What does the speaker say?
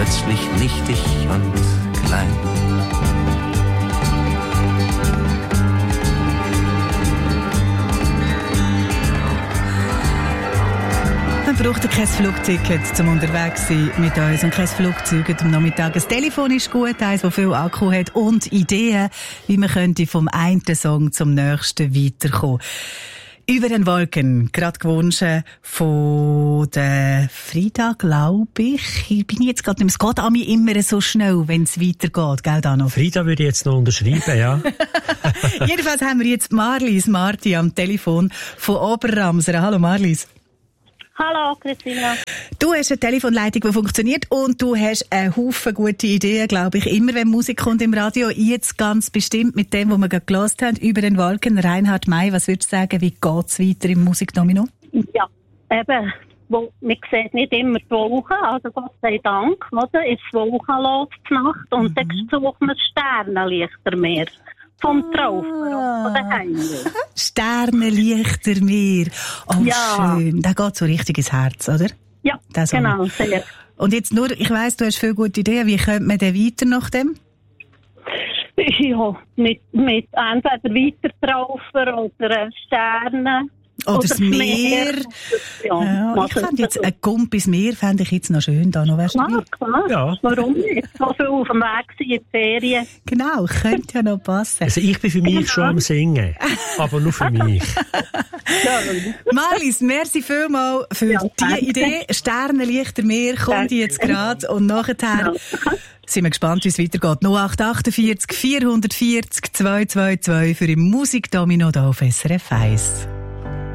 plötzlich nichtig und klein. Man braucht kein Flugticket, um unterwegs zu sein mit uns und kein Flugzeug am Nachmittag. Das Telefon ist gut, eins, das viel Akku hat und Ideen, wie man könnte vom einen Song zum nächsten weiterkommen. Über den Wolken, gerade gewünscht von der Frida, glaube ich. Ich bin jetzt gerade nicht mehr. Es geht an mich immer so schnell, wenn es weitergeht, gell, Dano? Frida würde ich jetzt noch unterschreiben, ja. Jedenfalls haben wir jetzt Marti am Telefon von Oberramseren. Hallo Marlies. Hallo, Christina. Du hast eine Telefonleitung, die funktioniert und du hast einen Haufen gute Ideen, glaube ich. Immer wenn Musik kommt im Radio, jetzt ganz bestimmt mit dem, was wir gerade gehört haben, über den Wolken. Reinhard May, was würdest du sagen, wie geht's weiter im Musikdomino? Ja, eben, man sieht nicht immer die Wolken, also Gott sei Dank, oder? Ist wolkenlos die Nacht und dann sucht man Sternenlichtermeer. Vom Traufer, von der Heimweh. Sternenlichtermeer. Oh, ja. Schön. Das geht so richtig ins Herz, oder? Ja, genau, sehr. Und jetzt nur, ich weiss, du hast viele gute Ideen. Wie könnte man denn weiter nach dem? Ja, mit entweder Weitertraufer oder Sternen. Oder das Meer. Ja, ich fände jetzt ein Gump ins Meer fände ich jetzt noch schön. Da noch, weißt du? Klar. Ja. Warum nicht? So viel auf dem Weg sind in die Ferien. Genau, könnte ja noch passen. Also ich bin für mich schon am Singen, aber nur für mich. Marlies, merci vielmals für die Idee. Sternenlichtermeer kommt jetzt gerade und nachher sind wir gespannt, wie es weitergeht. 0848 440 222 für im Musikdomino da auf SRF 1.